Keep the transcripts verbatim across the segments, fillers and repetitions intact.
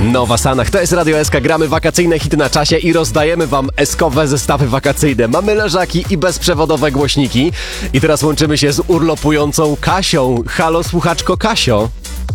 Nowa Sanach, to jest Radio S K, gramy wakacyjne hity na czasie i rozdajemy wam eskowe zestawy wakacyjne. Mamy leżaki i bezprzewodowe głośniki. I teraz łączymy się z urlopującą Kasią. Halo, słuchaczko Kasio.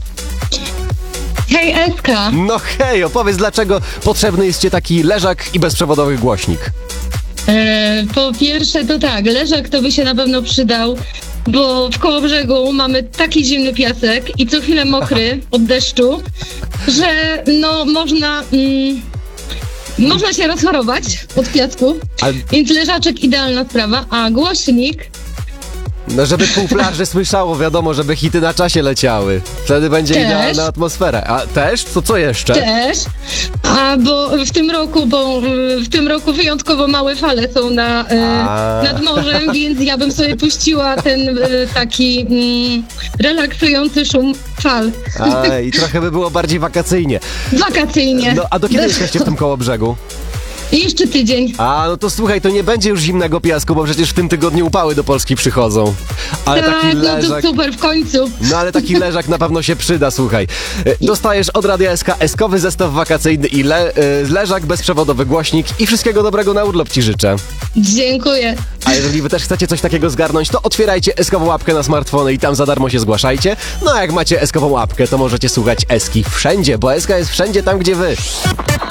Hej, Eska! No hej, opowiedz, dlaczego potrzebny jest ci taki leżak i bezprzewodowy głośnik? E, po pierwsze to tak, leżak to by się na pewno przydał, bo w Kołobrzegu mamy taki zimny piasek i co chwilę mokry od deszczu, że no można... Mm, można się rozchorować od piasku, Ale- więc leżaczek idealna sprawa, a głośnik... No żeby pół plaży słyszało, wiadomo, żeby hity na czasie leciały. Wtedy będzie Też. idealna atmosfera. A też? To co jeszcze? Też, a bo w tym roku, bo w tym roku wyjątkowo małe fale są na, e, A. nad morzem, więc ja bym sobie puściła ten e, taki mm, relaksujący szum fal. A, i trochę by było bardziej wakacyjnie. Wakacyjnie. No a do kiedy jesteście w tym Kołobrzegu? Jeszcze tydzień. A, no to słuchaj, to nie będzie już zimnego piasku, bo przecież w tym tygodniu upały do Polski przychodzą. Ale taki Tak, no to leżak... super, w końcu. No ale taki leżak na pewno się przyda, słuchaj. E, Dostajesz od Radia S K eskowy zestaw wakacyjny i le, e, leżak, bezprzewodowy głośnik i wszystkiego dobrego na urlop ci życzę. Dziękuję. A jeżeli wy też chcecie coś takiego zgarnąć, to otwierajcie eskową łapkę na smartfony i tam za darmo się zgłaszajcie. No a jak macie eskową łapkę, to możecie słuchać Eski wszędzie, bo Eska jest wszędzie tam, gdzie wy.